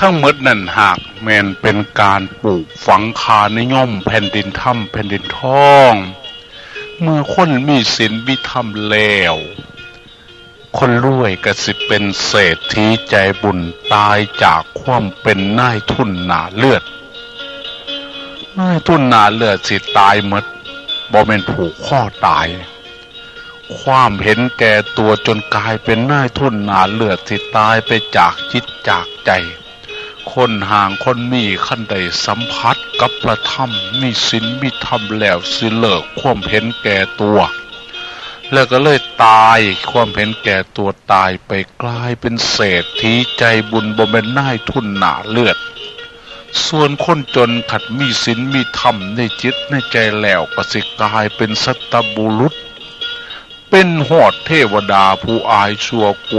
ทั้งหมดนั่นหากแม่นเป็นการปลูกฝังคานิยมแผ่นดินถ้ำแผ่นดินทองเมื่อคนมีศีลมีธรรมแล้วคนรวยก็สิเป็นเศรษฐีใจบุญตายจากความเป็นนายทุนหนาเลือดนายทุนหนาเลือดสิตายหมดบ่แม่นผูกข้อตายความเห็นแก่ตัวจนกลายเป็นนายทุนหนาเลือดสิตายไปจากจิตจากใจคนห่างคนมีขั้นใดสัมผัสกับพระธรรมมีศีลมีธรรมแล้วสิเลิกความเห็นแก่ตัวแล้วก็เลยตายความเห็นแก่ตัวตายไปกลายเป็นเศรษฐีใจบุญบ่แม่นนายทุนหนาเลือดส่วนคนจนขัดมีศีลมีธรรมในจิตในใจแล้วก็สิกลายเป็นสัตบุรุษเป็นหอดเทวดาผู้อายชั่ว